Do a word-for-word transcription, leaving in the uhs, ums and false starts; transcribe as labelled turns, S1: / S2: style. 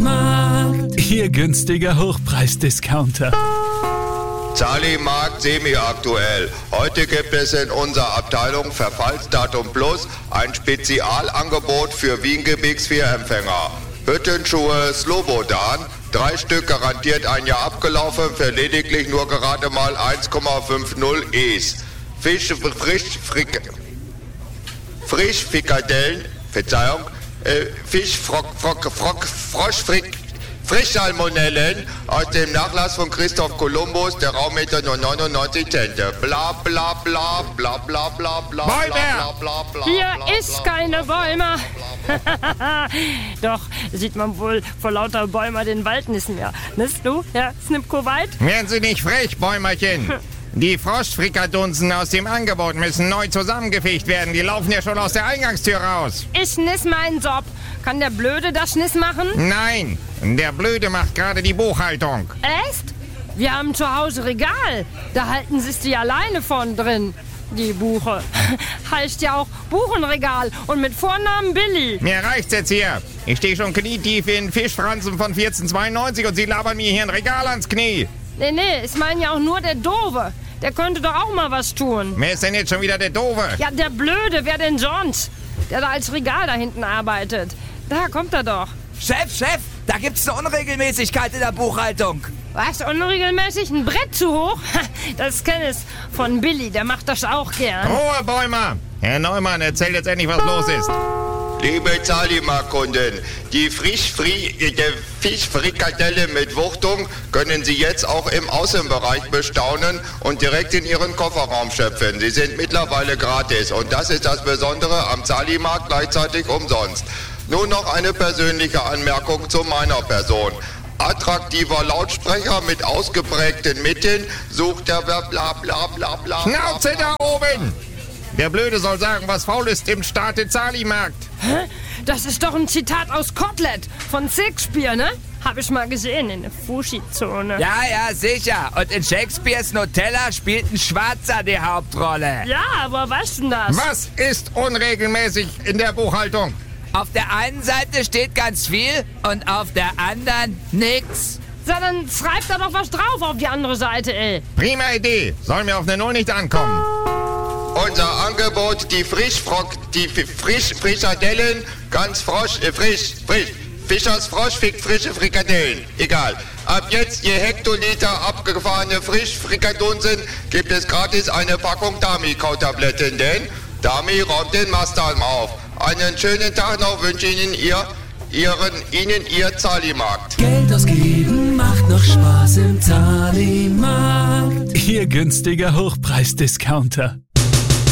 S1: Zahli-Markt.
S2: Ihr günstiger Hochpreisdiscounter.
S3: Zahli-Markt semi-aktuell. Heute gibt es in unserer Abteilung Verfallsdatum Plus ein Spezialangebot für Wiengebix vier Empfänger. Hüttenschuhe Slobodan, drei Stück garantiert ein Jahr abgelaufen, für lediglich nur gerade mal eins Komma fünfzig Es. Fisch, frisch, frick, frisch Frikadellen, Verzeihung, äh, Fisch, Frock, Frock, Frock, Frosch, Frick, Frischsalmonellen aus dem Nachlass von Christoph Kolumbus, der Raummeter nur neunundneunzig Cent. Bla bla bla bla bla bla bla
S4: Bäumer!
S3: bla bla bla.
S4: Hier ist keine Bäumer. Doch, sieht man wohl vor lauter Bäumer den Wald nicht mehr. Nicht du, Herr Snipko-Weit?
S5: Werden Sie nicht frech, Bäumerchen. Die Frostfrikadunsen aus dem Angebot müssen neu zusammengefegt werden. Die laufen ja schon aus der Eingangstür raus.
S4: Ich niss meinen Job. Kann der Blöde das Schniss machen?
S5: Nein, der Blöde macht gerade die Buchhaltung.
S4: Echt? Wir haben zu Hause Regal. Da halten sich die alleine von drin. Die Buche. Heißt ja auch Buchenregal und mit Vornamen Billy.
S5: Mir reicht's jetzt hier. Ich stehe schon knietief in Fischfransen von vierzehn zweiundneunzig und Sie labern mir hier ein Regal ans Knie.
S4: Nee, nee, ich meine ja auch nur der Doofe. Der könnte doch auch mal was tun.
S5: Wer ist denn jetzt schon wieder der Doofe?
S4: Ja, der Blöde, wer denn sonst? Der da als Regal da hinten arbeitet. Da kommt er doch.
S1: Chef, Chef, da gibt's eine Unregelmäßigkeit in der Buchhaltung.
S4: Was, unregelmäßig? Ein Brett zu hoch? Das kenn ich von Billy, der macht das auch gern.
S5: Ruhe, Bäumer! Herr Neumann, erzählt jetzt endlich, was los ist.
S3: Liebe Zahli-Markt-Kunden, die Frisch-Fri- äh, Fischfrikadelle mit Wuchtung können Sie jetzt auch im Außenbereich bestaunen und direkt in Ihren Kofferraum schöpfen. Sie sind mittlerweile gratis und das ist das Besondere am Zahli-Markt, gleichzeitig umsonst. Nun noch eine persönliche Anmerkung zu meiner Person. Attraktiver Lautsprecher mit ausgeprägten Mitten sucht der bla bla bla bla bla.
S5: Schnauze da oben! Der Blöde soll sagen, was faul ist im Staate Zahli-Markt.
S4: Hä? Das ist doch ein Zitat aus Kotelett von Shakespeare, ne? Hab ich mal gesehen in der Fushi-Zone.
S1: Ja, ja, sicher. Und in Shakespeares Nutella spielt ein Schwarzer die Hauptrolle.
S4: Ja, aber was denn das?
S5: Was ist unregelmäßig in der Buchhaltung?
S1: Auf der einen Seite steht ganz viel und auf der anderen nix.
S4: So, dann schreibt da doch was drauf auf die andere Seite, ey.
S5: Prima Idee. Soll mir auf eine Null nicht ankommen.
S3: Unser Angebot, die Frischfrock, die frisch Frikadellen, ganz frosch, äh, frisch, frisch, Fischers Frosch, frische Frikadellen, egal. Ab jetzt je Hektoliter abgefahrene Frischfrikadunsen gibt es gratis eine Packung Dami-Kautabletten, denn Dami räumt den Mastalm auf. Einen schönen Tag noch wünsche Ihnen ihr, Ihren, Ihnen Ihr Zahli-Markt.
S1: Geld ausgeben macht noch Spaß im Zahli-Markt.
S2: Ihr günstiger Hochpreisdiscounter.